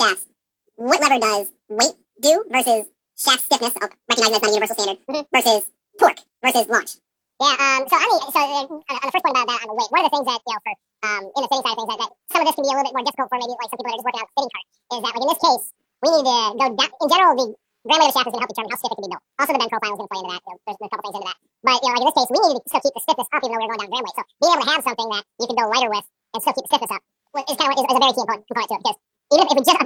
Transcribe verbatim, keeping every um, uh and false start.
shafts, what lever does weight do versus shaft stiffness, I'll recognize that's not a universal standard, mm-hmm. versus torque versus launch? Yeah, um, so on the, so uh, on the first point about that, on the weight, one of the things that, you know, for, um, in the fitting side of things, that, that some of this can be a little bit more difficult for maybe, like, some people that are just working out fitting cart, is that, like, in this case, we need to go down, in general, the gram weight of the shaft is going to help determine how stiff it can be built. Also, the bend profile is going to play into that, you know, there's, there's a couple things into that. But, you know, like in this case, we need to still keep the stiffness up even though we're going down gram weight. So, being able to have something that you can go lighter with and still keep the stiffness up is kind of what is, is a very key component, component to it, because even if, if we just